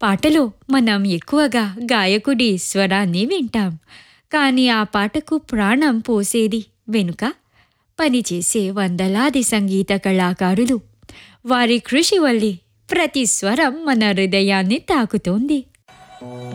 పాటలో మనం ఎక్కువగా గాయకుడి స్వరాన్ని వింటాం. కానీ ఆ పాటకు ప్రాణం పోసేది వెనుక పనిచేసే వందలాది సంగీత కళాకారులు. వారి కృషి వల్లే ప్రతి స్వరం మన హృదయాన్ని తాకుతోంది.